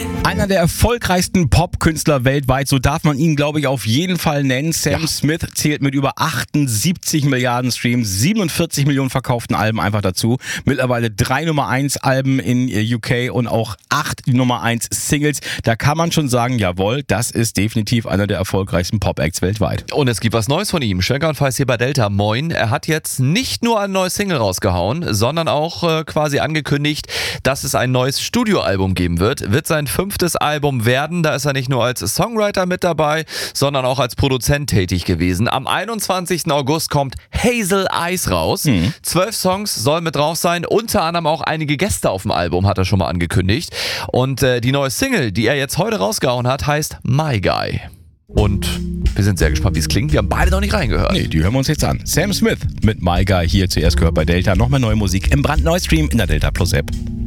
Einer der erfolgreichsten Popkünstler weltweit, so darf man ihn, glaube ich, auf jeden Fall nennen. Sam Smith zählt mit über 78 Milliarden Streams, 47 Millionen verkauften Alben einfach dazu. Mittlerweile 3 Nummer 1 Alben in UK und auch 8 Nummer 1 Singles. Da kann man schon sagen, jawohl, das ist definitiv einer der erfolgreichsten Pop-Acts weltweit. Und es gibt was Neues von ihm. Schwenker und Feiß hier bei Delta. Moin. Er hat jetzt nicht nur ein neues Single rausgehauen, sondern auch quasi angekündigt, dass es ein neues Studioalbum geben wird. Wird sein 5. Album werden. Da ist er nicht nur als Songwriter mit dabei, sondern auch als Produzent tätig gewesen. Am 21. August kommt Hazel Eyes raus. 12 Songs sollen mit drauf sein. Unter anderem auch einige Gäste auf dem Album, hat er schon mal angekündigt. Und die neue Single, die er jetzt heute rausgehauen hat, heißt My Guy. Und wir sind sehr gespannt, wie es klingt. Wir haben beide noch nicht reingehört. Nee, die hören wir uns jetzt an. Sam Smith mit My Guy hier zuerst gehört bei Delta. Nochmal neue Musik im brandneuen Stream in der Delta Plus App.